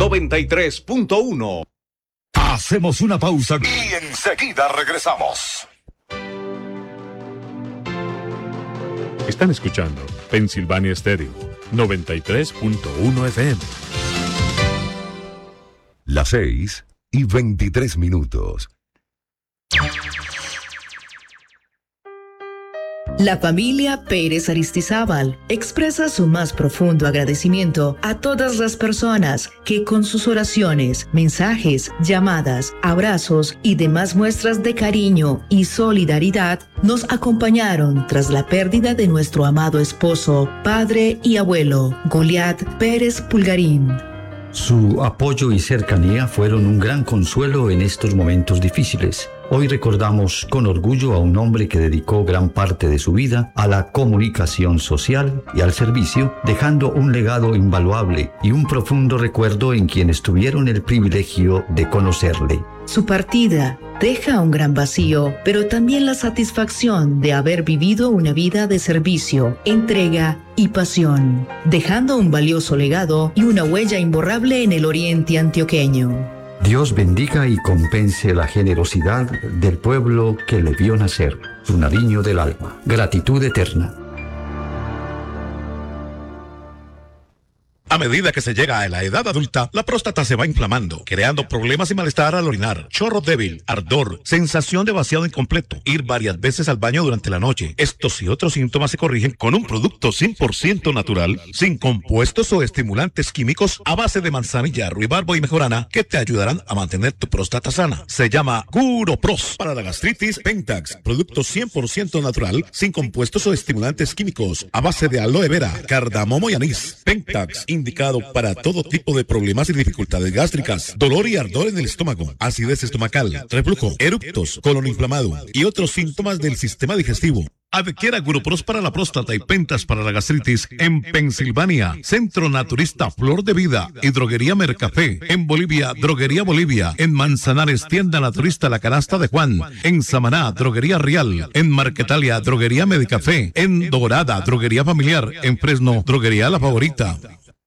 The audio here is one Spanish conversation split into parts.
93.1. Hacemos una pausa y enseguida regresamos. Están escuchando Pensilvania Stereo 93.1 FM. Las 6:23. La familia Pérez Aristizábal expresa su más profundo agradecimiento a todas las personas que con sus oraciones, mensajes, llamadas, abrazos y demás muestras de cariño y solidaridad nos acompañaron tras la pérdida de nuestro amado esposo, padre y abuelo, Goliat Pérez Pulgarín. Su apoyo y cercanía fueron un gran consuelo en estos momentos difíciles. Hoy recordamos con orgullo a un hombre que dedicó gran parte de su vida a la comunicación social y al servicio, dejando un legado invaluable y un profundo recuerdo en quienes tuvieron el privilegio de conocerle. Su partida deja un gran vacío, pero también la satisfacción de haber vivido una vida de servicio, entrega y pasión, dejando un valioso legado y una huella imborrable en el oriente antioqueño. Dios bendiga y compense la generosidad del pueblo que le vio nacer, su Nariño del alma. Gratitud eterna. A medida que se llega a la edad adulta, la próstata se va inflamando, creando problemas y malestar al orinar, chorro débil, ardor, sensación de vaciado incompleto, ir varias veces al baño durante la noche. Estos y otros síntomas se corrigen con un producto 100% natural, sin compuestos o estimulantes químicos, a base de manzanilla, ruibarbo y mejorana, que te ayudarán a mantener tu próstata sana. Se llama Curopros. Para la gastritis, Pentax, producto 100% natural, sin compuestos o estimulantes químicos, a base de aloe vera, cardamomo y anís. Pentax, indicado para todo tipo de problemas y dificultades gástricas, dolor y ardor en el estómago, acidez estomacal, reflujo, eructos, colon inflamado y otros síntomas del sistema digestivo. Adquiera Curopros para la próstata y Pentax para la gastritis en Pensilvania, Centro Naturista Flor de Vida y Droguería Mercafé. En Bolivia, Droguería Bolivia. En Manzanares, Tienda Naturista La Canasta de Juan. En Samaná, Droguería Real. En Marquetalia, Droguería Medicafé. En Dorada, Droguería Familiar. En Fresno, Droguería La Favorita.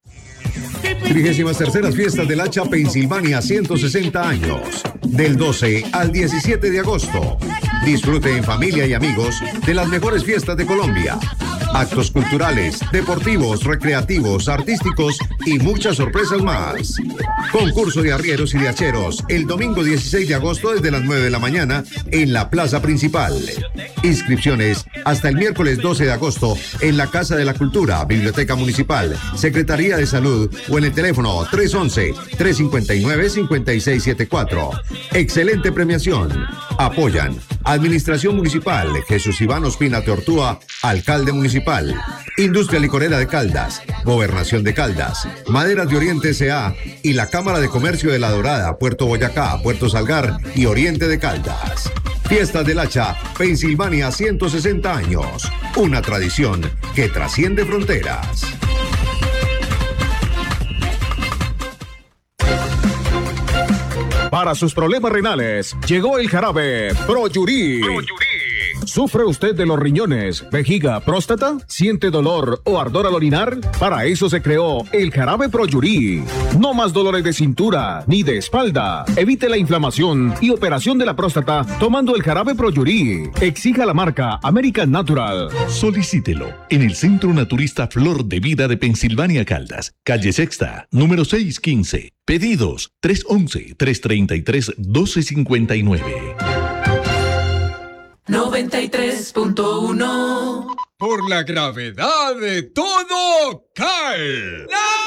33ª Fiestas del Hacha Pensilvania, 160 años. Del 12 al 17 de agosto. Disfrute en familia y amigos de las mejores fiestas de Colombia. Actos culturales, deportivos, recreativos, artísticos y muchas sorpresas más. Concurso de arrieros y de hacheros el domingo 16 de agosto desde las 9 de la mañana en la plaza principal. Inscripciones hasta el miércoles 12 de agosto en la Casa de la Cultura, Biblioteca Municipal, Secretaría de Salud o en el teléfono 311-359-5674. Excelente premiación. Apoyan Administración Municipal, Jesús Iván Ospina Tortúa, Alcalde Municipal. Industria Licorera de Caldas, Gobernación de Caldas, Maderas de Oriente S.A. y la Cámara de Comercio de La Dorada, Puerto Boyacá, Puerto Salgar y Oriente de Caldas. Fiestas del Hacha, Pensilvania, 160 años. Una tradición que trasciende fronteras. Para sus problemas renales, llegó el jarabe Proyurí. ¿Sufre usted de los riñones, vejiga, próstata? ¿Siente dolor o ardor al orinar? Para eso se creó el jarabe Proyurí. No más dolores de cintura ni de espalda. Evite la inflamación y operación de la próstata tomando el jarabe Proyurí. Exija la marca American Natural. Solicítelo en el Centro Naturista Flor de Vida de Pensilvania Caldas, calle Sexta, número 615. Pedidos 311-333-1259. 93.1. Por la gravedad de todo cae. ¡No!